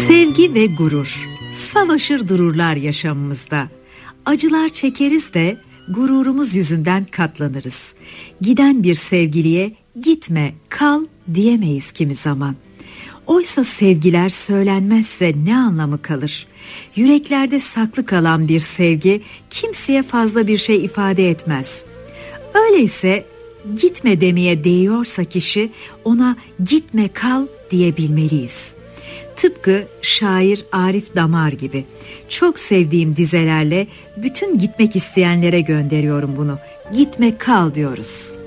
Sevgi ve gurur savaşır dururlar yaşamımızda. Acılar çekeriz de gururumuz yüzünden katlanırız. Giden bir sevgiliye gitme, kal diyemeyiz kimi zaman. Oysa sevgiler söylenmezse ne anlamı kalır? Yüreklerde saklı kalan bir sevgi kimseye fazla bir şey ifade etmez. Öyleyse gitme demeye değiyorsa kişi ona gitme kal diyebilmeliyiz. Tıpkı şair Arif Damar gibi. Çok sevdiğim dizelerle bütün gitmek isteyenlere gönderiyorum bunu. Gitme kal diyoruz.